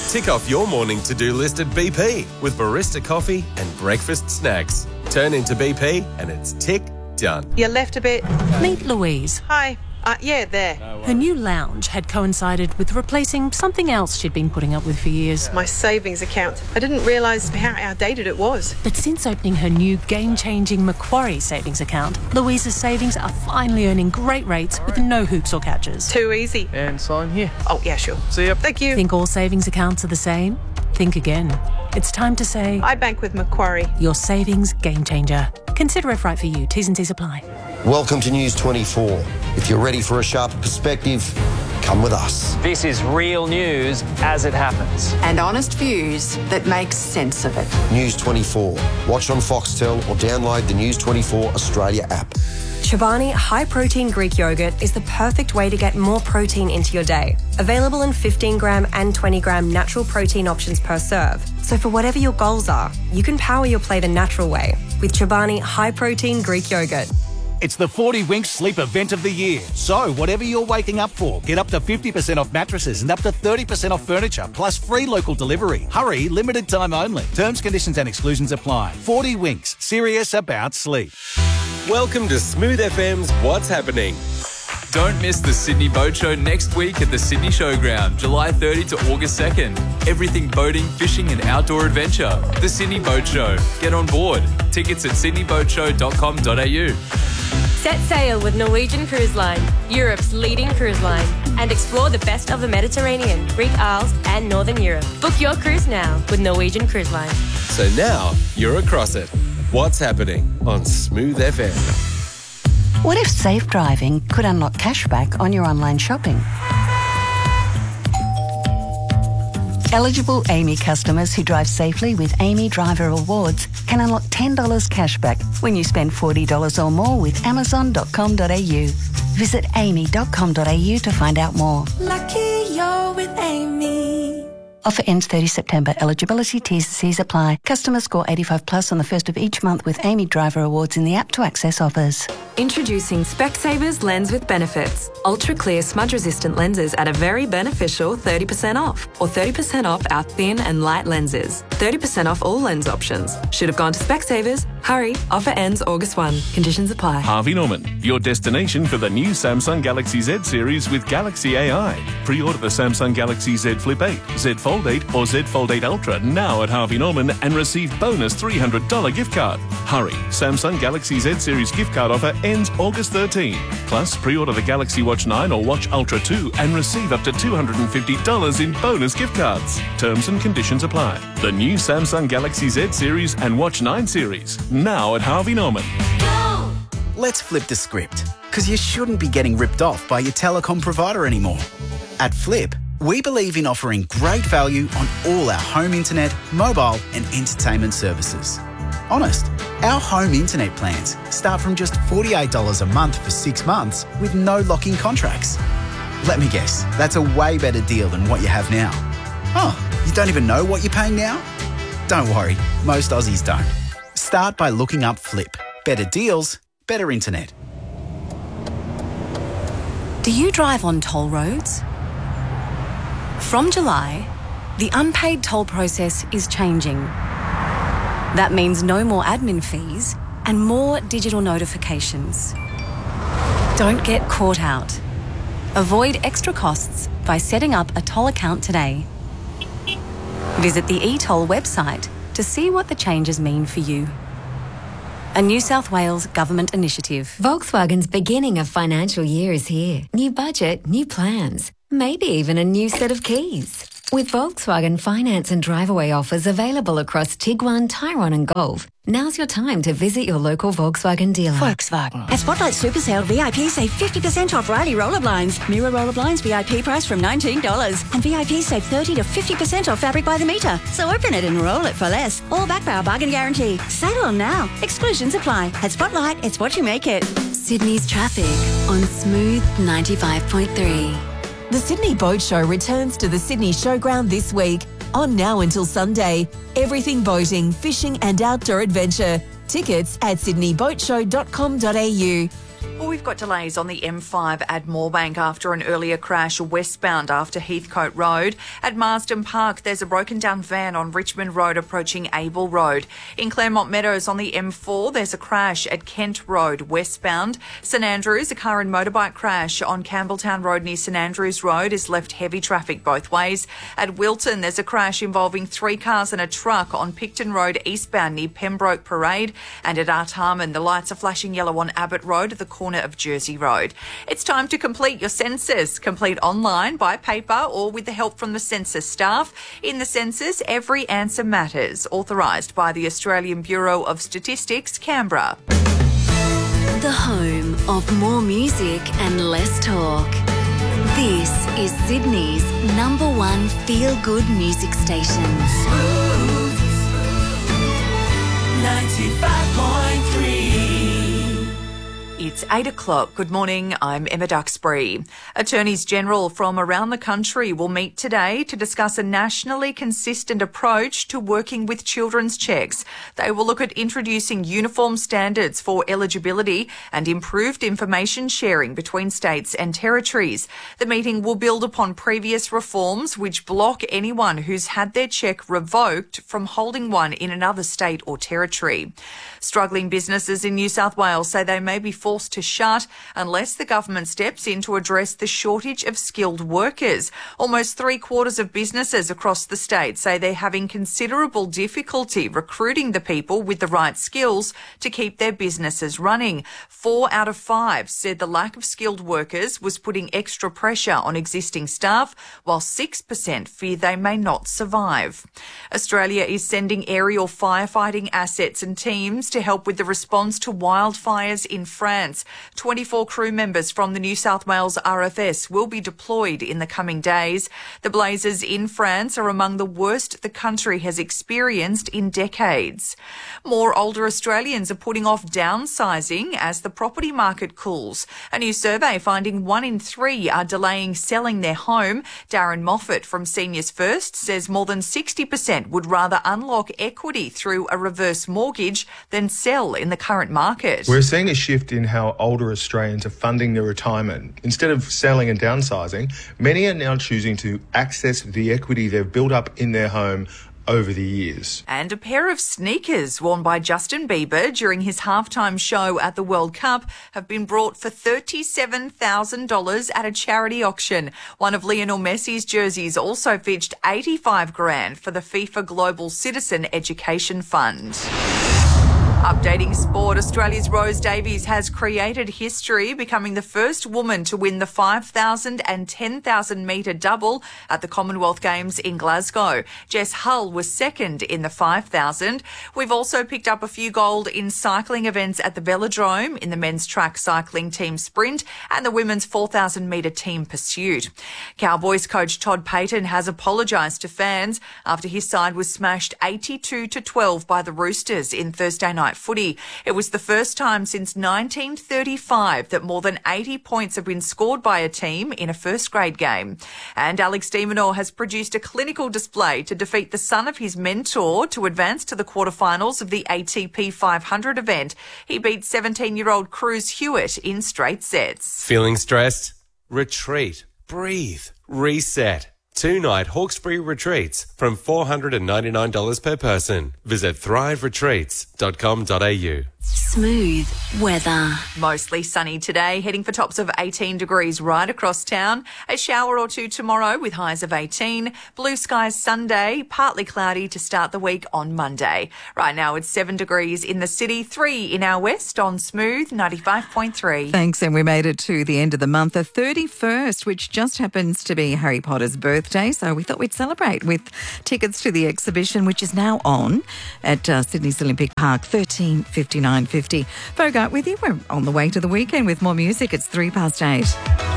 Tick off your morning to-do list at BP with barista coffee and breakfast snacks. Turn into BP and it's tick done. You left a bit. Meet Louise. Hi. Yeah, there. Her new lounge had coincided with replacing something else she'd been putting up with for years. My savings account. I didn't realise how outdated it was. But since opening her new game-changing Macquarie savings account, Louise's savings are finally earning great rates with no hoops or catches. Too easy. And sign here. Oh, yeah, sure. See ya. Thank you. Think all savings accounts are the same? Think again. It's time to say, I bank with Macquarie. your savings game changer. Consider if right for you. T's and C's apply. Welcome to News 24. If you're ready for a sharper perspective, come with us. This is real news as it happens. And honest views that make sense of it. News 24. Watch on Foxtel or download the News 24 Australia app. Chobani high-protein Greek yogurt is the perfect way to get more protein into your day. Available in 15-gram and 20-gram natural protein options per serve. So for whatever your goals are, you can power your play the natural way with Chobani high-protein Greek yogurt. It's the 40 Winks sleep event of the year. So whatever you're waking up for, get up to 50% off mattresses and up to 30% off furniture, plus free local delivery. Hurry, limited time only. Terms, conditions and exclusions apply. 40 Winks, serious about sleep. Welcome to Smooth FM's What's Happening. Don't miss the Sydney Boat Show next week at the Sydney Showground, July 30 to August 2nd. Everything boating, fishing and outdoor adventure. The Sydney Boat Show. Get on board. Tickets at sydneyboatshow.com.au. Set sail with Norwegian Cruise Line, Europe's leading cruise line, and explore the best of the Mediterranean, Greek Isles and Northern Europe. Book your cruise now with Norwegian Cruise Line. So now you're across it. What's happening on Smooth FM? What if safe driving could unlock cashback on your online shopping? Eligible AAMI customers who drive safely with AAMI Driver Awards can unlock $10 cashback when you spend $40 or more with Amazon.com.au. Visit aami.com.au to find out more. Lucky you're with AAMI. Offer ends 30 September. Eligibility, T's and C's apply. Customers score 85 plus on the first of each month with AAMI Driver Awards in the app to access offers. Introducing Specsavers Lens with Benefits. Ultra clear smudge resistant lenses at a very beneficial 30% off. Or 30% off our thin and light lenses. 30% off all lens options. Should have gone to Specsavers. Hurry, offer ends August 1. Conditions apply. Harvey Norman, your destination for the new Samsung Galaxy Z series with Galaxy AI. Pre-order the Samsung Galaxy Z Flip 8, Z Fold 8 or Z Fold 8 Ultra now at Harvey Norman and receive bonus $300 gift card. Hurry, Samsung Galaxy Z series gift card offer ends August 13. Plus, pre-order the Galaxy Watch 9 or Watch Ultra 2 and receive up to $250 in bonus gift cards. Terms and conditions apply. The new Samsung Galaxy Z series and Watch 9 series now at Harvey Norman. Go! Let's flip the script, because you shouldn't be getting ripped off by your telecom provider anymore. At Flip, we believe in offering great value on all our home internet, mobile and entertainment services. Honest, our home internet plans start from just $48 a month for 6 months with no lock-in contracts. Let me guess, that's a way better deal than what you have now. Oh, you don't even know what you're paying now? Don't worry, most Aussies don't. Start by looking up Flip. Better deals, better internet. Do you drive on toll roads? From July, the unpaid toll process is changing. That means no more admin fees and more digital notifications. Don't get caught out. Avoid extra costs by setting up a toll account today. Visit the eToll website to see what the changes mean for you. A New South Wales government initiative. Volkswagen's beginning of financial year is here. New budget, new plans, maybe even a new set of keys. With Volkswagen finance and drive-away offers available across Tiguan, Tyrone and Golf, now's your time to visit your local Volkswagen dealer. Volkswagen. At Spotlight Super Sale, VIP save 50% off Riley roller blinds. Mirror roller blinds VIP price from $19. And VIP save 30 to 50% off fabric by the metre. So open it and roll it for less. All backed by our bargain guarantee. Sale on now. Exclusions apply. At Spotlight, it's what you make it. Sydney's traffic on Smooth 95.3. The Sydney Boat Show returns to the Sydney Showground this week. On now until Sunday. Everything boating, fishing and outdoor adventure. Tickets at sydneyboatshow.com.au. Well, we've got delays on the M5 at Moorebank after an earlier crash westbound after Heathcote Road. At Marsden Park, there's a broken down van on Richmond Road approaching Abel Road. In Claremont Meadows on the M4, there's a crash at Kent Road westbound. St Andrews, a car and motorbike crash on Campbelltown Road near St Andrews Road has left heavy traffic both ways. At Wilton, there's a crash involving 3 cars and a truck on Picton Road eastbound near Pembroke Parade. And at Artarmon, the lights are flashing yellow on Abbott Road at the corner of Jersey Road. It's time to complete your census. Complete online, by paper or with the help from the census staff. In the census, every answer matters. Authorised by the Australian Bureau of Statistics, Canberra. The home of more music and less talk. This is Sydney's #1 feel-good music station. 95.3. It's 8 o'clock. Good morning. I'm Emma Duxbury. Attorneys General from around the country will meet today to discuss a nationally consistent approach to working with children's checks. They will look at introducing uniform standards for eligibility and improved information sharing between states and territories. The meeting will build upon previous reforms which block anyone who's had their check revoked from holding one in another state or territory. Struggling businesses in New South Wales say they may be forced to shut unless the government steps in to address the shortage of skilled workers. Almost 3/4 of businesses across the state say they're having considerable difficulty recruiting the people with the right skills to keep their businesses running. 4 out of 5 said the lack of skilled workers was putting extra pressure on existing staff, while 6% fear they may not survive. Australia is sending aerial firefighting assets and teams to help with the response to wildfires in France. 24 crew members from the New South Wales RFS will be deployed in the coming days. The blazes in France are among the worst the country has experienced in decades. More older Australians are putting off downsizing as the property market cools. A new survey finding 1 in 3 are delaying selling their home. Darren Moffat from Seniors First says more than 60% would rather unlock equity through a reverse mortgage than sell in the current market. We're seeing a shift in how older Australians are funding their retirement. Instead of selling and downsizing, many are now choosing to access the equity they've built up in their home over the years. And a pair of sneakers worn by Justin Bieber during his halftime show at the World Cup have been brought for $37,000 at a charity auction. One of Lionel Messi's jerseys also fetched $85,000 for the FIFA Global Citizen Education Fund. Updating sport, Australia's Rose Davies has created history, becoming the first woman to win the 5,000 and 10,000 metre double at the Commonwealth Games in Glasgow. Jess Hull was second in the 5,000. We've also picked up a few gold in cycling events at the Velodrome in the men's track cycling team sprint and the women's 4,000 metre team pursuit. Cowboys coach Todd Payten has apologised to fans after his side was smashed 82-12 by the Roosters in Thursday night footy. It was the first time since 1935 that more than 80 points have been scored by a team in a first grade game. And Alex de Minaur has produced a clinical display to defeat the son of his mentor to advance to the quarterfinals of the ATP 500 event. He beat 17-year-old Cruz Hewitt in straight sets. Feeling stressed? Retreat. Breathe. Reset. 2-night Hawkesbury retreats from $499 per person. Visit thriveretreats.com.au. Smooth weather. Mostly sunny today, heading for tops of 18 degrees right across town. A shower or two tomorrow with highs of 18. Blue skies Sunday, partly cloudy to start the week on Monday. Right now it's 7 degrees in the city, 3 in our west on Smooth 95.3. Thanks, and we made it to the end of the month, the 31st, which just happens to be Harry Potter's birthday, so we thought we'd celebrate with tickets to the exhibition, which is now on at Sydney's Olympic Park, 13:59.50. Bogart with you. We're on the way to the weekend with more music. It's 8:03.